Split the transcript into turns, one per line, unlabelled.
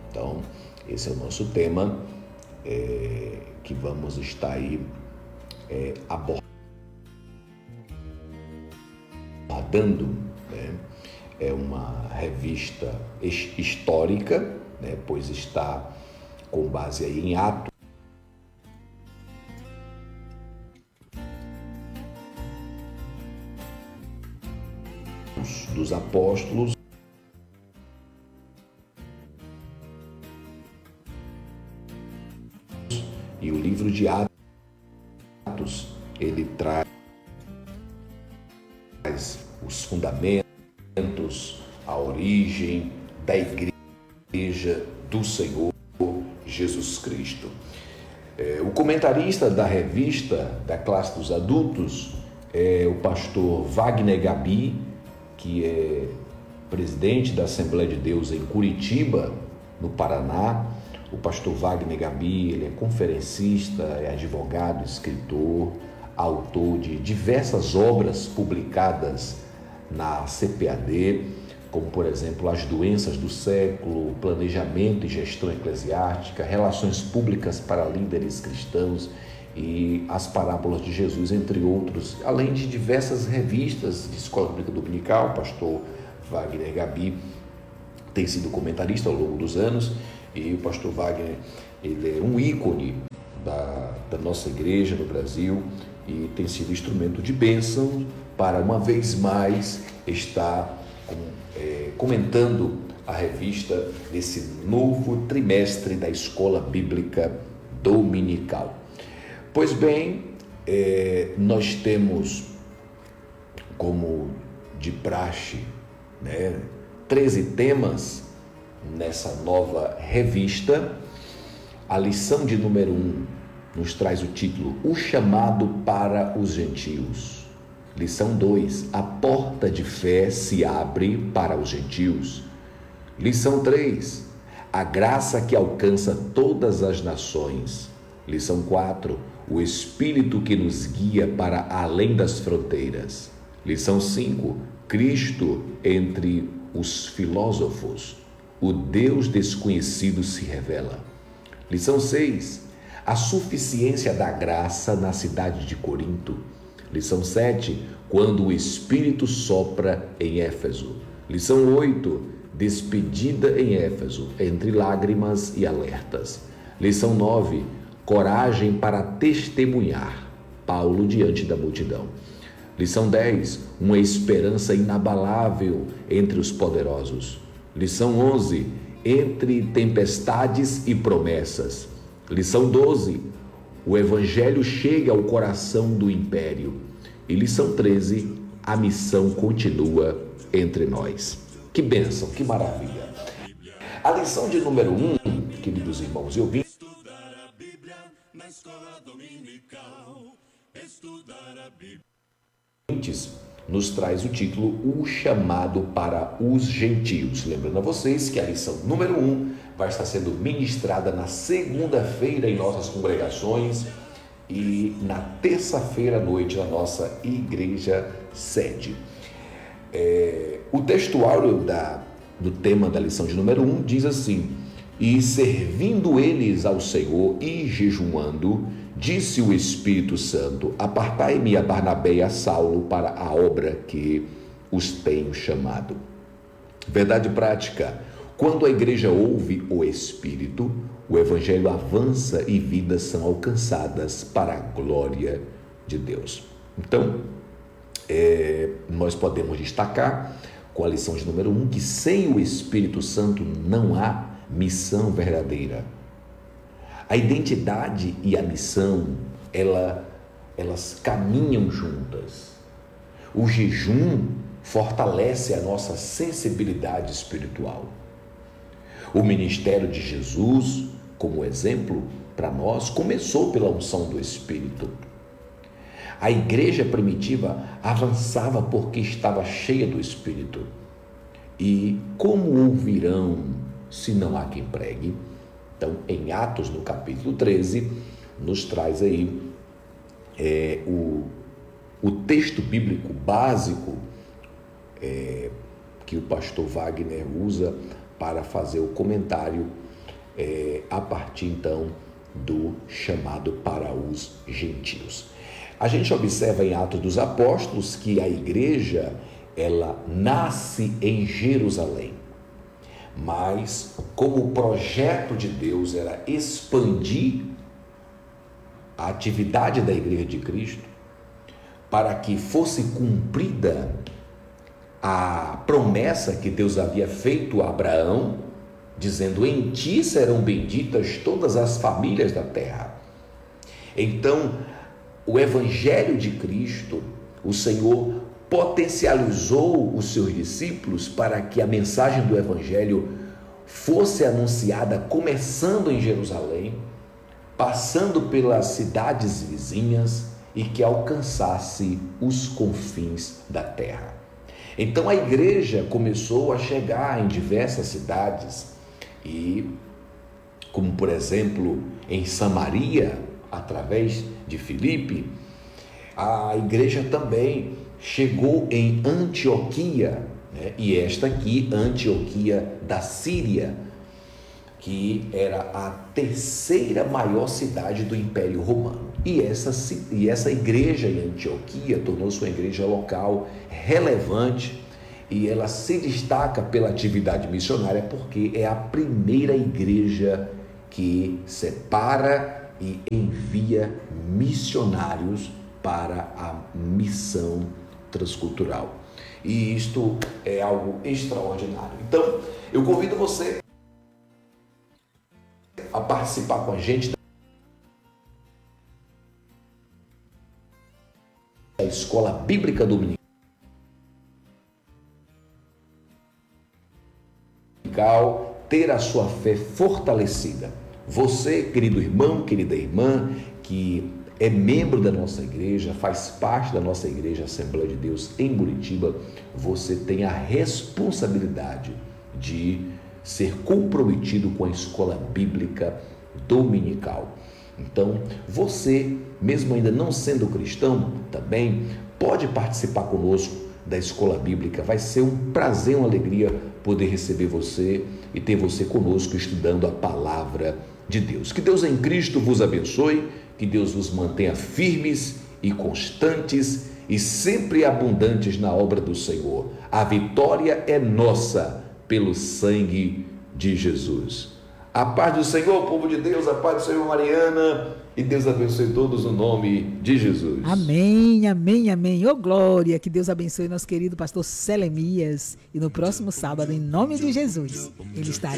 Então, esse é o nosso tema que vamos estar aí abordando, né? É uma revista histórica, né? Pois está com base aí em Atos dos Apóstolos, e o livro de Atos, ele traz os fundamentos, a origem da igreja do Senhor Jesus Cristo. O comentarista da revista da classe dos adultos é o pastor Wagner Gabi, que é presidente da Assembleia de Deus em Curitiba, no Paraná. O pastor Wagner Gabi, ele é conferencista, é advogado, escritor, autor de diversas obras publicadas na CPAD, como, por exemplo, As Doenças do Século, Planejamento e Gestão Eclesiástica, Relações Públicas para Líderes Cristãos e As Parábolas de Jesus, entre outros, além de diversas revistas de Escola Bíblica Dominical. O pastor Wagner Gabi tem sido comentarista ao longo dos anos, e o pastor Wagner, ele é um ícone da nossa igreja no Brasil e tem sido instrumento de bênção para, uma vez mais, estar comentando a revista nesse novo trimestre da Escola Bíblica Dominical. Pois bem, nós temos, como de praxe, né, 13 temas nessa nova revista. A lição de número 1 nos traz o título O Chamado para os Gentios. Lição 2, a porta de fé se abre para os gentios. Lição 3, a graça que alcança todas as nações. Lição 4, o Espírito que nos guia para além das fronteiras. Lição 5, Cristo entre os filósofos. O Deus desconhecido se revela. Lição 6, a suficiência da graça na cidade de Corinto. Lição 7, quando o Espírito sopra em Éfeso. Lição 8, despedida em Éfeso, entre lágrimas e alertas. Lição 9, coragem para testemunhar, Paulo diante da multidão. Lição 10, uma esperança inabalável entre os poderosos. Lição 11, entre tempestades e promessas. Lição 12, o Evangelho chega ao coração do império. E lição 13, a missão continua entre nós. Que bênção, que maravilha. A lição de número 1, queridos irmãos e ouvintes, nos traz o título O Chamado para os Gentios. Lembrando a vocês que a lição número 1 vai estar sendo ministrada na segunda-feira em nossas congregações e na terça-feira à noite na nossa igreja sede. O textuário do tema da lição de número 1 diz assim: E servindo eles ao Senhor e jejuando, disse o Espírito Santo: Apartai-me a Barnabé e a Saulo para a obra que os tenho chamado. Verdade prática: quando a igreja ouve o Espírito, o Evangelho avança e vidas são alcançadas para a glória de Deus. Então, nós podemos destacar com a lição de número 1 que sem o Espírito Santo não há missão verdadeira. A identidade e a missão, elas caminham juntas. O jejum fortalece a nossa sensibilidade espiritual. O ministério de Jesus, como exemplo para nós, começou pela unção do Espírito. A igreja primitiva avançava porque estava cheia do Espírito. E como ouvirão se não há quem pregue? Então, em Atos, no capítulo 13, nos traz aí o texto bíblico básico que o pastor Wagner usa para fazer o comentário a partir então do chamado para os gentios. A gente observa em Atos dos Apóstolos que a igreja, ela nasce em Jerusalém, mas como o projeto de Deus era expandir a atividade da igreja de Cristo, para que fosse cumprida a promessa que Deus havia feito a Abraão, dizendo: em ti serão benditas todas as famílias da terra. Então, o Evangelho de Cristo, o Senhor potencializou os seus discípulos para que a mensagem do Evangelho fosse anunciada começando em Jerusalém, passando pelas cidades vizinhas e que alcançasse os confins da terra. Então a igreja começou a chegar em diversas cidades e, como por exemplo em Samaria, através de Filipe, a igreja também chegou em Antioquia, né? E esta aqui, Antioquia da Síria, que era a terceira maior cidade do Império Romano. E essa igreja em Antioquia tornou-se uma igreja local relevante e ela se destaca pela atividade missionária porque é a primeira igreja que separa e envia missionários para a missão transcultural. E isto é algo extraordinário. Então, eu convido você a participar com a gente da Escola Bíblica Dominical, ter a sua fé fortalecida. Você, querido irmão, querida irmã, que é membro da nossa igreja, faz parte da nossa igreja Assembleia de Deus em Muritiba, você tem a responsabilidade de ser comprometido com a escola bíblica dominical. Então, você, mesmo ainda não sendo cristão, também pode participar conosco da escola bíblica. Vai ser um prazer, uma alegria poder receber você e ter você conosco estudando a palavra de Deus. Que Deus em Cristo vos abençoe, que Deus vos mantenha firmes e constantes e sempre abundantes na obra do Senhor. A vitória é nossa pelo sangue de Jesus. A paz do Senhor, povo de Deus, a paz do Senhor, Mariana, e Deus abençoe todos no nome de Jesus.
Amém, amém, amém. Ô glória, que Deus abençoe nosso querido pastor Selemias. E no próximo sábado, em nome de Jesus, ele estará